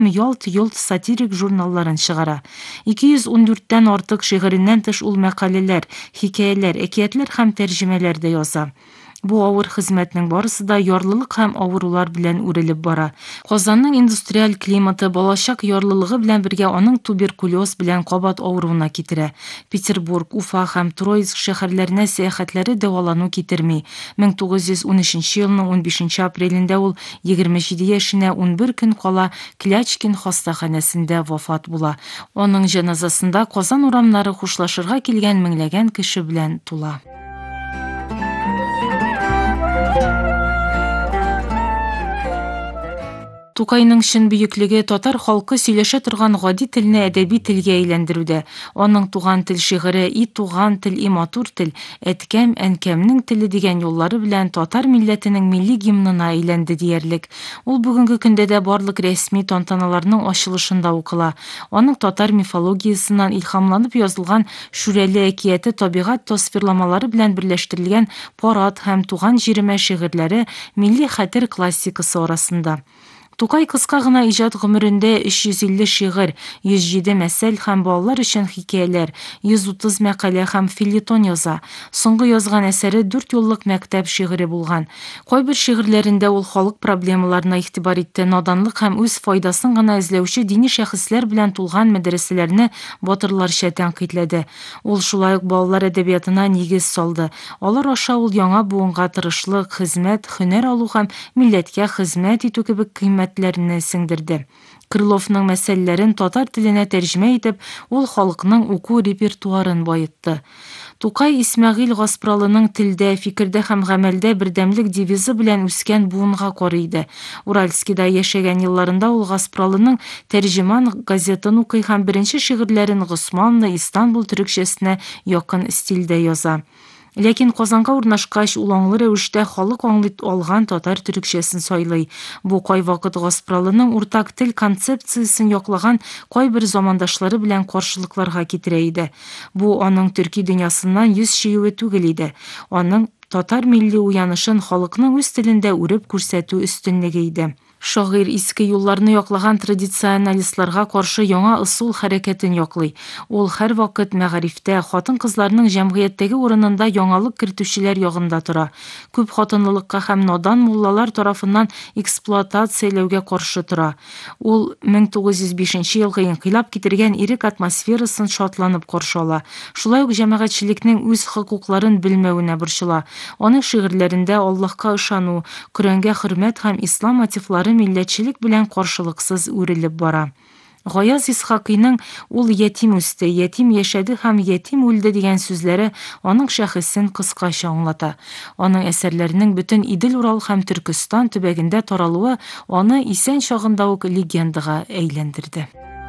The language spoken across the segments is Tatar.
ялт-йолт сатирик журналларын чыгара. 214-тен артык шигыринен тыш ул мәкалеләр, хикәяләр, әкиятләр һәм тәрҗемәләр дә яза. Бу авыр хезмәтнең барысы да ярлылык һәм авырулар белән үрелеп бара. Казанның индустриаль климаты балачак ярлылыгы белән бергә аның туберкулез белән кабат авыруына китерә. Петербург, Уфа һәм Троицк шәһәрләренә сәяхәтләре дәвалану китерми. 1913 елның 15 апрелендә ул 27 яшенә 11 көн кала Клячкин хастаханәсендә вафат була. Аның җаназасында Казан урамнары хушлашырга килгән меңләгән кеше белән тула. Тукайның чын бөеклеге татар халкы сөйләшә торган гади телне әдәби телгә әйләндерүдә. Аның туган тел шигыре, и туган тел, и матур тел, әткәм, әнкәмнең теле дигән юллары белән татар милләтенең милли гимнына әйләнде диярлек. Ул бүгенге көндә дә барлык рәсми тантаналарның ачылышында укыла. Аның татар мифологиясыннан илһамланып язылган Шүрәле әкияте табигать тасвирламалары белән берләштерелгән Парат һәм Туган җиремә шигырьләре милли хәтер классикасы арасында. Тукай кыска гына иҗат гомерендә 350 шигырь, 107 мәсәл һәм балалар өчен хикәяләр, 130 мәкалә һәм фельетон яза. Соңгы язган әсәре 4 еллык мәктәп шигыре булган. Кайбер шигырьләрендә ул халык проблемаларына игътибар итте, наданлык һәм үз файдасын гына эзләүче дини шәхесләр белән тулган мәдрәсәләрне батырларча тәнкыйтьләде. Ул шулай ук балалар әдәбиятына нигез салды. Алар аша ул яңа буынга тырышлык, хезмәт, һөнәр алу һәм милләткә хезмәт итү кебек кыйммәтләрне сеңдерде. Крыловның мәсьәләләрен татар теленә тәрҗемә итеп, ул халыкның уку репертуарын баетты. Тукай Исмәгыйль Гаспралының телдә, фикердә һәм гамәлдә бердәмлек девизы белән үскән буынга карый. Уральскида яшәгән елларында ул Гаспралының тәрҗеман газетын укый һәм беренче шигырьләрен госманлы, Истанбул төрекчәсенә якын стильдә яза. Ләкин Казанга урнашкач, ул аңлы рәвештә халык аңлый алган татар төрекчәсен сайлый. Бу кайвакыт Гаспралының уртак тел концепциясын яклаган кайбер замандашлары белән каршылыкларга китерә иде. Бу аның төрки дөньясыннан йөз чигүе түгел иде. Аның татар милли уянышын халыкның үз телендә үреп күрсәтү өстенлеге иде. Шагыйрь иске юлларны яклаган традиционалистларга каршы яңа ысул хәрәкәтен яклый. Ул һәр вакыт мәгарифтә, хатын-кызларның җәмгыятьтәге урынында яңалык кертүчеләр ягында тора. Күп хатынлылыкка һәм надан муллалар тарафыннан эксплуатацияләүгә каршы тора. Ул 1905 елгы инкыйлаб китергән ирек атмосферасын шатланып каршы ала. Шулай ук җәмәгатьчелекнең үз хокукларын белмәвенә борчыла. Аның шигырьләрендә Аллаһка ышану, Коръәнгә хөрмәт һәм ислам мотивлары милләтчелек белән каршылыксыз үрелеп бара. Гаяз Исхакыйның «Ул ятим үсте, ятим яшәде һәм ятим үлде» дигән сүзләре аның шәхесен кыскача аңлата. Аның әсәрләренең бөтен Идел, Урал һәм Төркстан төбәгендә таралуы аны исән чагында ук легендага әйләндерде.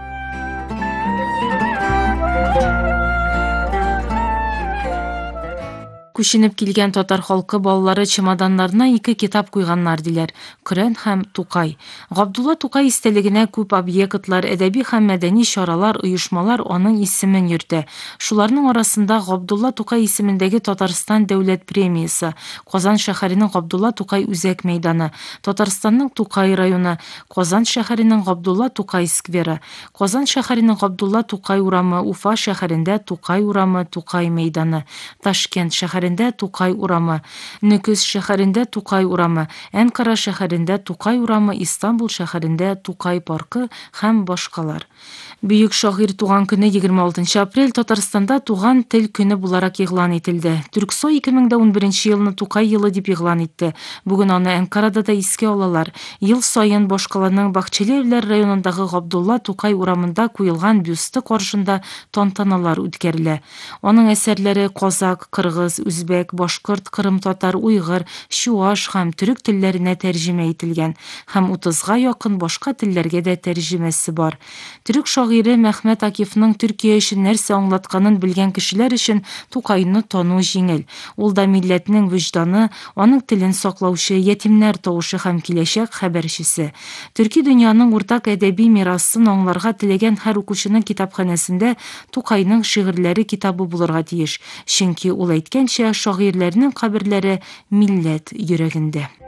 Күченеп килгән татар халкы балалары чемоданнарына 2 китап куйганнар диләр: Коръән һәм Тукай. Габдулла Тукай истәлегенә күп объектлар, әдәби һәм мәдәни чаралар, оешмалар аның исемен йөртә. Шуларның арасында Габдулла Тукай исемендәге Татарстан дәүләт премиясе, Казан шәһәренең Габдулла Тукай үзәк мәйданы, Татарстанның Тукай районы, Казан шәһәренең Габдулла Тукай скверы, Казан шәһәренең Габдулла Тукай урамы, Уфа шәһәрендә Тукай урамы, Тукай мәйданы, Ташкент шәһәрендә Тукай урамы, Нөкес шәһәрендә Тукай урамы, Әнкара шәһәрендә Тукай урамы, Истанбул шәһәрендә Тукай паркы һәм башкалар. Бөек шагыйрь туган көне 26 апрель Татарстанда туган тел көне буларак игълан ителде. Түрксой 2011 елны Тукай елы дип игълан итте. Бүген аны Әнкарада да искә алалар. Ел саен башкаларның Бакчалы Evләр районындагы Габдулла Тукай урамында куелган бюсты каршында тантаналар үткәрелә. Аның әсәрләре казак, кыргыз, үзбәк, башкорт, кырым татар, уйгыр, чуаш һәм төрек телләренә тәрҗемә ителгән һәм 30-га якын башка телләргә дә тәрҗемәсе бар. Түрек шагыйре Мәхмәт Акифның Төркия өчен нәрсә аңлатканын белгән кешеләр өчен Тукайны тану җиңел. Ул да милләтнең вөҗданы, аның телен саклаучы, ятимнәр тавышы һәм киләчәк хәбәрчесе. Төрки дөньяның уртак әдәби мирасын аңларга теләгән һәр укучының китапханәсендә Тукайның шигырьләре китабы булырга тиеш. Чөнки ул әйткәнчә, шагыйрьләрнең каберләре милләт йөрәгендә.